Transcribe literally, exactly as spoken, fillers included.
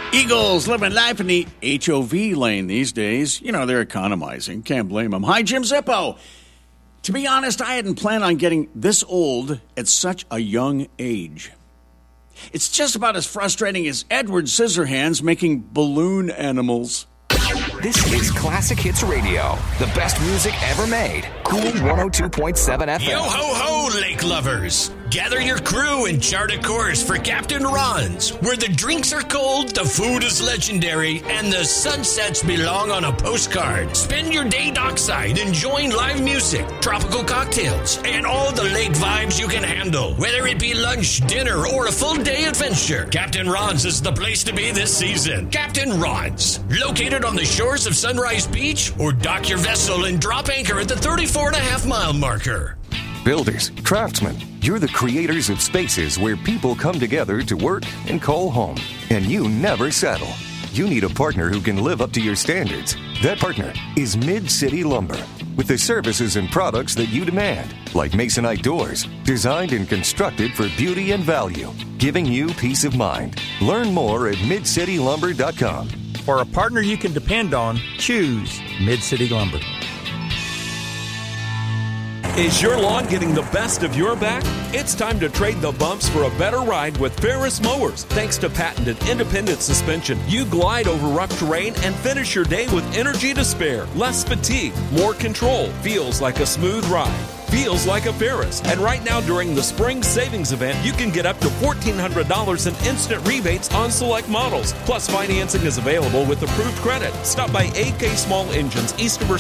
Eagles living life in the H O V lane these days. You know, they're economizing. Can't blame them. Hi, Jim Zippo. To be honest, I hadn't planned on getting this old at such a young age. It's just about as frustrating as Edward Scissorhands making balloon animals. This is Classic Hits Radio, the best music ever made. Cool one oh two point seven F M. Yo ho ho, lake lovers! Gather your crew and chart a course for Captain Ron's, where the drinks are cold, the food is legendary, and the sunsets belong on a postcard. Spend your day dockside enjoying live music, tropical cocktails, and all the lake vibes you can handle. Whether it be lunch, dinner, or a full day adventure, Captain Ron's is the place to be this season. Captain Ron's, located on the shores of Sunrise Beach, or dock your vessel and drop anchor at the thirty-four and a half mile marker. Builders, craftsmen, you're the creators of spaces where people come together to work and call home. And you never settle. You need a partner who can live up to your standards. That partner is Mid-City Lumber. With the services and products that you demand, like Masonite doors, designed and constructed for beauty and value, giving you peace of mind. Learn more at mid city lumber dot com. For a partner you can depend on, choose Mid-City Lumber. Is your lawn getting the best of your back? It's time to trade the bumps for a better ride with Ferris Mowers. Thanks to patented independent suspension, you glide over rough terrain and finish your day with energy to spare. Less fatigue, more control. Feels like a smooth ride. Feels like a Ferris. And right now during the Spring Savings Event, you can get up to fourteen hundred dollars in instant rebates on select models. Plus, financing is available with approved credit. Stop by A K Small Engines, east of